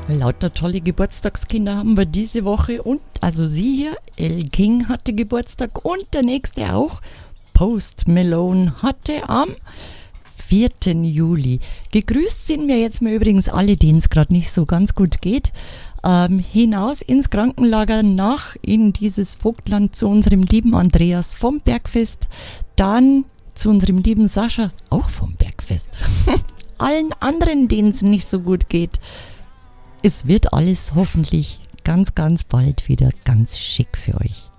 Lauter tolle Geburtstagskinder haben wir diese Woche und also sie hier, Elle King hatte Geburtstag und der nächste auch. Post Malone hatte am 4. Juli. Gegrüßt sind wir jetzt mal übrigens alle, denen es gerade nicht so ganz gut geht. Hinaus ins Krankenlager, nach in dieses Vogtland zu unserem lieben Andreas vom Bergfest, dann zu unserem lieben Sascha, auch vom Bergfest. Allen anderen, denen es nicht so gut geht. Es wird alles hoffentlich ganz, ganz bald wieder ganz schick für euch.